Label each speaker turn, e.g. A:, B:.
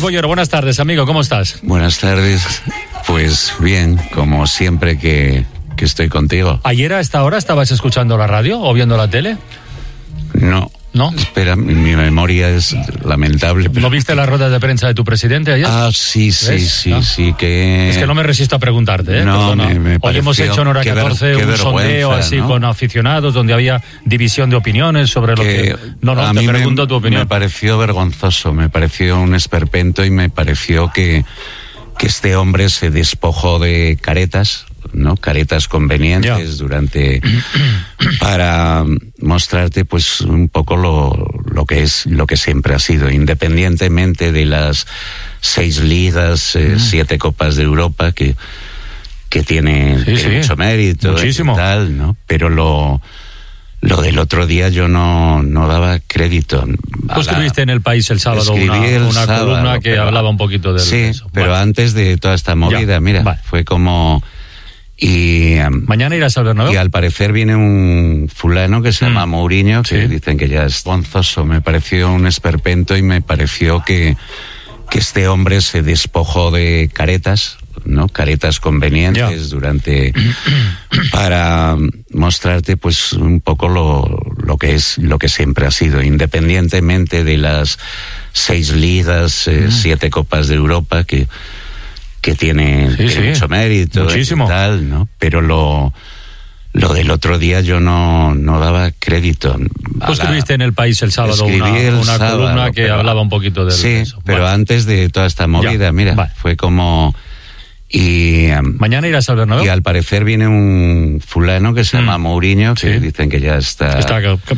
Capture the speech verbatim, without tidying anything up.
A: Bollero, buenas tardes, amigo, ¿cómo estás?
B: Buenas tardes, pues bien, como siempre que, que estoy contigo.
A: ¿Ayer a esta hora estabas escuchando la radio o viendo la tele?
B: No.
A: ¿No?
B: Espera, mi, mi memoria es lamentable. Pero...
A: ¿No viste la rueda de prensa de tu presidente ayer?
B: Ah, sí, sí,
A: ¿Ves?
B: sí,
A: ¿No?
B: sí, que...
A: Es que no me resisto a preguntarte, ¿eh?
B: No, me, me
A: Hoy hemos hecho en Hora catorce
B: ver,
A: un sondeo así, ¿no?, con aficionados, donde había división de opiniones sobre que, lo que... No, no,
B: a
A: te
B: mí
A: pregunto
B: me,
A: tu opinión.
B: Me pareció vergonzoso, me pareció un esperpento y me pareció que, que este hombre se despojó de caretas, ¿no? Caretas convenientes yeah. durante para mostrarte pues un poco lo, lo que es, lo que siempre ha sido, independientemente de las seis ligas, eh, mm. siete copas de Europa que que tiene,
A: sí,
B: tiene
A: sí.
B: mucho mérito
A: Muchísimo.
B: y tal, ¿no? Pero lo lo del otro día yo no, no daba crédito.
A: Tú escribiste en El País el sábado una,
B: el
A: una
B: sábado,
A: columna que
B: pero,
A: hablaba un poquito de
B: sí,
A: eso.
B: pero
A: vale.
B: antes de toda esta movida,
A: ya.
B: mira,
A: vale.
B: fue como... Y um,
A: mañana irás al Bernabéu.
B: Y al parecer viene un fulano que se mm. llama Mourinho, que
A: sí.
B: dicen que ya es gonzoso. Me pareció un esperpento y me pareció que, que este hombre se despojó de caretas, ¿no? Caretas convenientes yeah. durante para mostrarte pues un poco lo, lo que es, lo que siempre ha sido, independientemente de las seis ligas, eh, mm. siete copas de Europa que que tiene,
A: sí,
B: tiene
A: sí.
B: mucho mérito
A: Muchísimo.
B: y tal, ¿no? Pero lo lo del otro día yo no, no daba crédito.
A: Tú escribiste en El País el sábado una,
B: el
A: una
B: sábado,
A: columna que
B: pero,
A: hablaba un poquito de
B: sí,
A: eso.
B: pero
A: vale.
B: antes de toda esta movida,
A: ya.
B: mira,
A: vale.
B: fue como... Y um,
A: mañana irás al Bernabéu.
B: Y al parecer viene un fulano que se llama
A: mm.
B: Mourinho, que
A: sí.
B: dicen que ya está...
A: está